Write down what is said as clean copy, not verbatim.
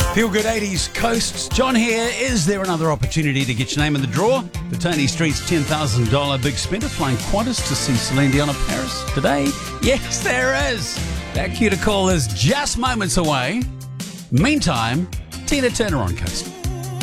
Feel Good 80s Coasts. John here. Is there another opportunity to get your name in the draw? The Tony Street's $10,000 big spender flying Qantas to see Celine Dion in Paris today? Yes, there is. That cue to call is just moments away. Meantime, Tina Turner on Coast.